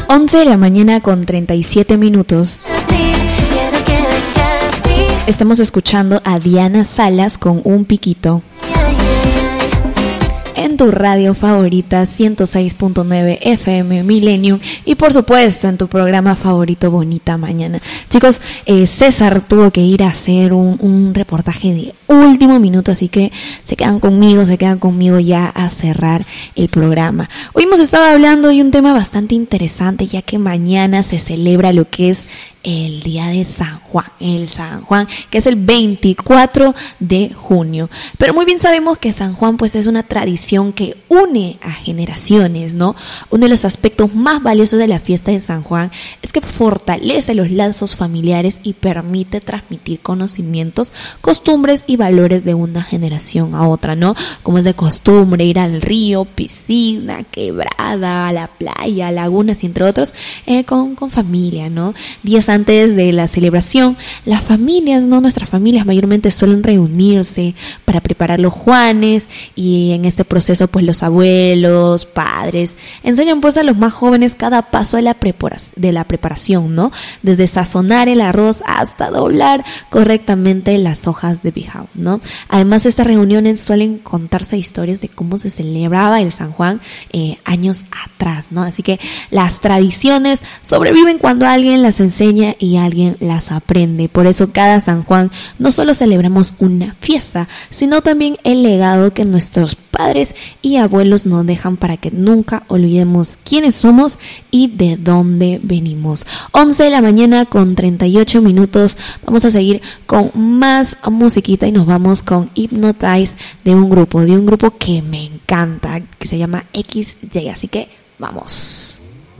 11 de la mañana con 37 minutos. Estamos escuchando a Diana Salas con Un Piquito. En tu radio favorita 106.9 FM Millennium y por supuesto en tu programa favorito Bonita Mañana. Chicos, César tuvo que ir a hacer un reportaje de último minuto, así que se quedan conmigo ya a cerrar el programa. Hoy hemos estado hablando de un tema bastante interesante, ya que mañana se celebra lo que es el día de San Juan, que es el 24 de junio. Pero muy bien sabemos que San Juan pues es una tradición que une a generaciones, ¿no? Uno de los aspectos más valiosos de la fiesta de San Juan es que fortalece los lazos familiares y permite transmitir conocimientos, costumbres y valores de una generación a otra, ¿no? Como es de costumbre ir al río, piscina, quebrada, a la playa, lagunas y entre otros, con familia, ¿no? Días antes de la celebración, las familias, ¿no? Nuestras familias mayormente suelen reunirse para preparar los juanes y en este proceso pues los abuelos, padres, enseñan pues a los más jóvenes cada paso de la preparación, ¿no? Desde sazonar el arroz hasta doblar correctamente las hojas de bijao, ¿no? Además, estas reuniones suelen contarse historias de cómo se celebraba el San Juan años atrás, ¿no? Así que las tradiciones sobreviven cuando alguien las enseña y alguien las aprende. Por eso cada San Juan no solo celebramos una fiesta, sino también el legado que nuestros padres y abuelos nos dejan para que nunca olvidemos quiénes somos y de dónde venimos. 11 de la mañana con 38 minutos. Vamos a seguir con más musiquita y nos vamos con Hypnotize de un grupo que me encanta, que se llama XJ. Así que vamos.